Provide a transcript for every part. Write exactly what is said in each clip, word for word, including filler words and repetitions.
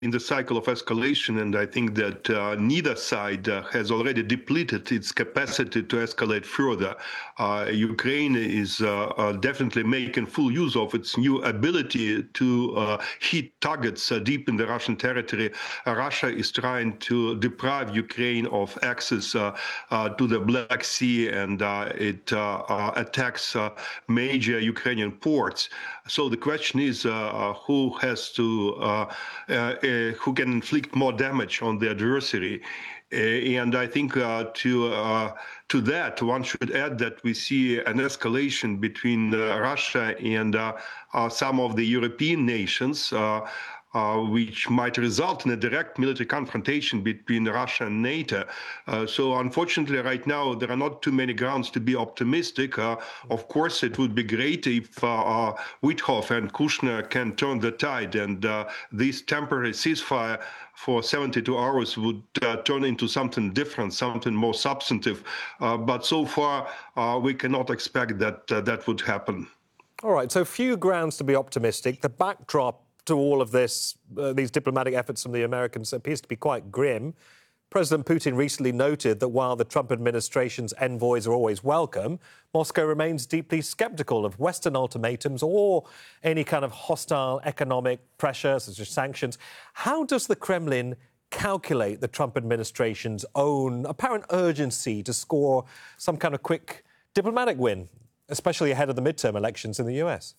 in the cycle of escalation, and I think that uh, neither side uh, has already depleted its capacity to escalate further. Uh, Ukraine is uh, uh, definitely making full use of its new ability to uh, hit targets uh, deep in the Russian territory. Uh, Russia is trying to deprive Ukraine of access uh, uh, to the Black Sea, and uh, it uh, uh, attacks uh, major Ukrainian ports. So the question is uh, who has to uh, uh, Uh, who can inflict more damage on the adversary. Uh, and I think uh, to uh, to that, one should add that we see an escalation between uh, Russia and uh, uh, some of the European nations, uh, Uh, which might result in a direct military confrontation between Russia and NATO. Uh, so unfortunately, right now, there are not too many grounds to be optimistic. Uh, of course, it would be great if uh, uh, Witkoff and Kushner can turn the tide, and uh, this temporary ceasefire for seventy-two hours would uh, turn into something different, something more substantive. Uh, but so far, uh, we cannot expect that uh, that would happen. All right, so few grounds to be optimistic. The backdrop to all of this, uh, these diplomatic efforts from the Americans appears to be quite grim. President Putin recently noted that while the Trump administration's envoys are always welcome, Moscow remains deeply sceptical of Western ultimatums or any kind of hostile economic pressure, such as sanctions. How does the Kremlin calculate the Trump administration's own apparent urgency to score some kind of quick diplomatic win, especially ahead of the midterm elections in the U S?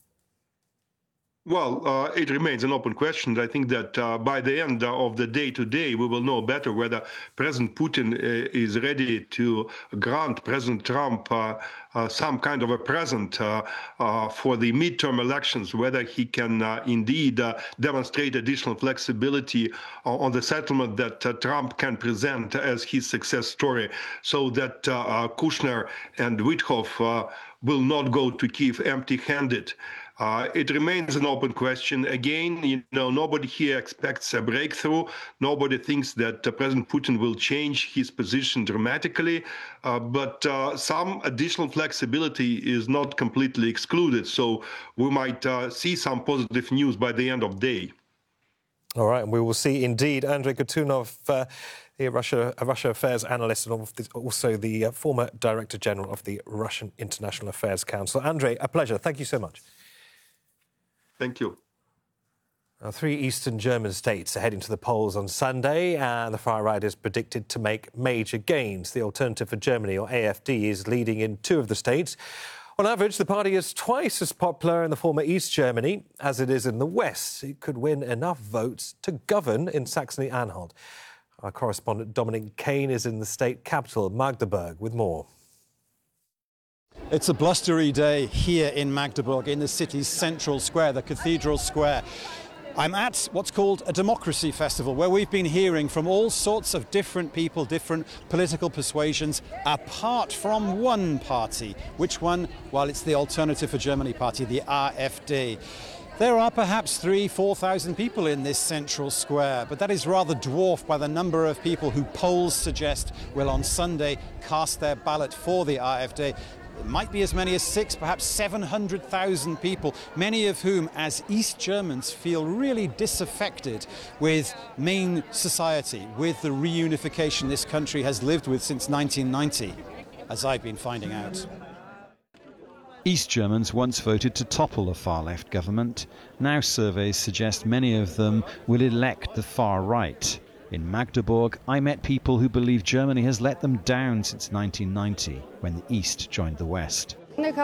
Well, uh, it remains an open question. I think that uh, by the end of the day today, we will know better whether President Putin uh, is ready to grant President Trump uh, uh, some kind of a present uh, uh, for the midterm elections, whether he can uh, indeed uh, demonstrate additional flexibility on the settlement that uh, Trump can present as his success story, so that uh, uh, Kushner and Witkoff uh, will not go to Kyiv empty-handed. Uh, it remains an open question. Again, you know, nobody here expects a breakthrough. Nobody thinks that uh, President Putin will change his position dramatically. Uh, but uh, some additional flexibility is not completely excluded. So we might uh, see some positive news by the end of the day. All right, and we will see indeed. Andrei Kortunov, uh, the Russia, Russia Affairs analyst, and also the uh, former Director General of the Russian International Affairs Council. Andrei, a pleasure. Thank you so much. Thank you. Now, three eastern German states are heading to the polls on Sunday, and the far right is predicted to make major gains. The Alternative for Germany, or A F D, is leading in two of the states. On average, the party is twice as popular in the former East Germany as it is in the West. It could win enough votes to govern in Saxony-Anhalt. Our correspondent Dominic Kane is in the state capital, Magdeburg, with more. It's a blustery day here in Magdeburg, in the city's central square, the Cathedral Square. I'm at what's called a democracy festival, where we've been hearing from all sorts of different people, different political persuasions, apart from one party. Which one? Well, it's the Alternative for Germany party, the A F D. There are perhaps three, four thousand people in this central square, but that is rather dwarfed by the number of people who polls suggest will on Sunday cast their ballot for the A F D. It might be as many as six, perhaps seven hundred thousand people, many of whom, as East Germans, feel really disaffected with main society, with the reunification this country has lived with since nineteen ninety, as I've been finding out. East Germans once voted to topple the far-left government. Now surveys suggest many of them will elect the far right. In Magdeburg, I met people who believe Germany has let them down since nineteen ninety, when the East joined the West.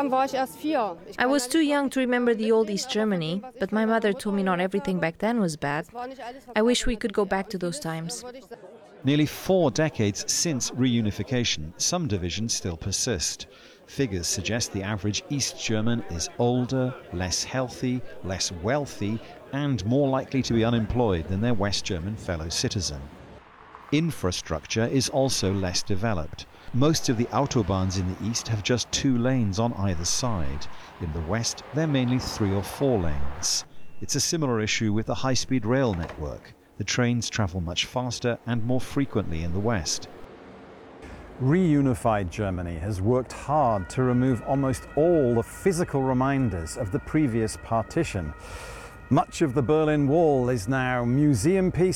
I was too young to remember the old East Germany, but my mother told me not everything back then was bad. I wish we could go back to those times. Nearly four decades since reunification, some divisions still persist. Figures suggest the average East German is older, less healthy, less wealthy, and more likely to be unemployed than their West German fellow citizen. Infrastructure is also less developed. Most of the autobahns in the east have just two lanes on either side. In the west, they're mainly three or four lanes. It's a similar issue with the high-speed rail network. The trains travel much faster and more frequently in the west. Reunified Germany has worked hard to remove almost all the physical reminders of the previous partition. Much of the Berlin Wall is now museum piece